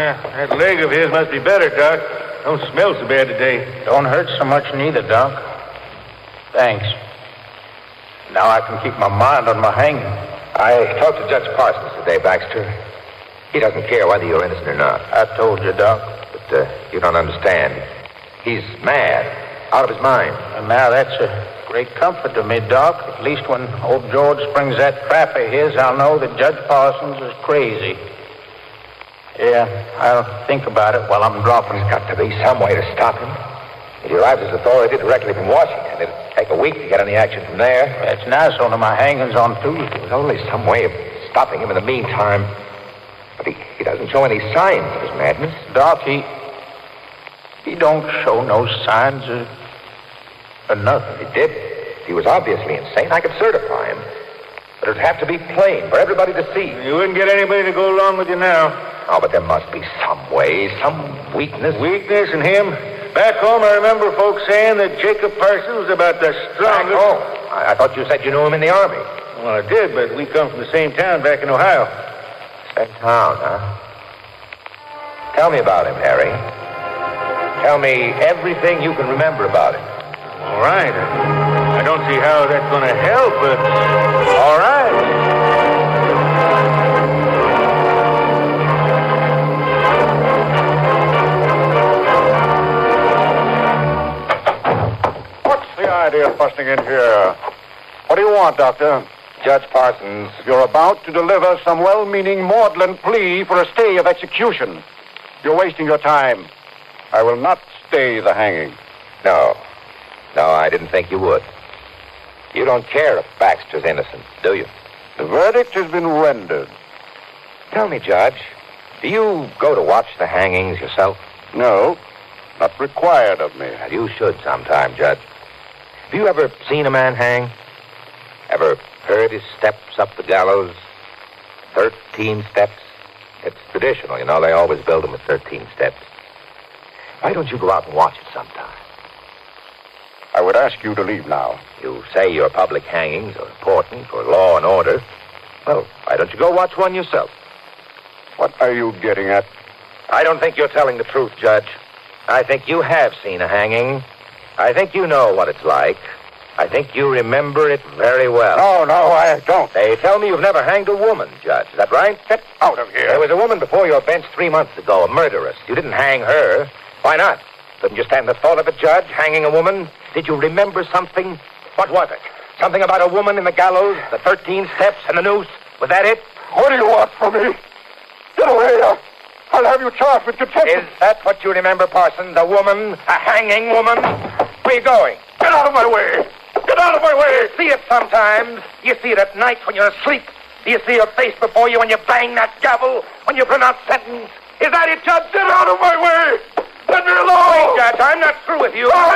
That leg of his must be better, Doc. Don't smell so bad today. Don't hurt so much neither, Doc. Thanks. Now I can keep my mind on my hanging. I talked to Judge Parsons today, Baxter. He doesn't care whether you're innocent or not. I told you, Doc. But you don't understand. He's mad, out of his mind. And now that's a great comfort to me, Doc. At least when old George springs that trap of his, I'll know that Judge Parsons is crazy. Yeah, I'll think about it while I'm dropping. There's got to be some way to stop him. He derives his authority directly from Washington. It'll take a week to get any action from there. That's nice. Only my hanging's on Tuesday. There's only some way of stopping him in the meantime. But he doesn't show any signs of his madness. Doc, he don't show no signs of nothing. He did. He was obviously insane. I could certify him. But it'd have to be plain for everybody to see. You wouldn't get anybody to go along with you now. Oh, but there must be some way, some weakness. Weakness in him? Back home, I remember folks saying that Jacob Parsons was about the strongest. Back home? I thought you said you knew him in the Army. Well, I did, but we come from the same town back in Ohio. Same town, huh? Tell me about him, Harry. Tell me everything you can remember about him. All right. I don't see how that's going to help, but all right. What's the idea of busting in here? What do you want, Doctor? Judge Parsons. You're about to deliver some well-meaning maudlin plea for a stay of execution. You're wasting your time. I will not stay the hanging. No, I didn't think you would. You don't care if Baxter's innocent, do you? The verdict has been rendered. Tell me, Judge, do you go to watch the hangings yourself? No, not required of me. Well, you should sometime, Judge. Have you ever seen a man hang? Ever heard his steps up the gallows? 13 steps? It's traditional, you know. They always build them with 13 steps. Why don't you go out and watch it sometime? I would ask you to leave now. You say your public hangings are important for law and order. Well, why don't you go watch one yourself? What are you getting at? I don't think you're telling the truth, Judge. I think you have seen a hanging. I think you know what it's like. I think you remember it very well. No, I don't. They tell me you've never hanged a woman, Judge. Is that right? Get out of here. There was a woman before your bench 3 months ago, a murderess. You didn't hang her. Why not? Couldn't you stand the thought of it, Judge, hanging a woman? Did you remember something? What was it? Something about a woman in the gallows, the 13 steps, and the noose? Was that it? What do you want from me? Get away. I'll have you charged with contempt. Is that what you remember, Parsons? A woman? A hanging woman? Where are you going? Get out of my way. Get out of my way. You see it sometimes. You see it at night when you're asleep. Do you see your face before you when you bang that gavel, when you pronounce sentence? Is that it, Judge? Get out of my way. Let me alone. Wait, Judge, I'm not through with you.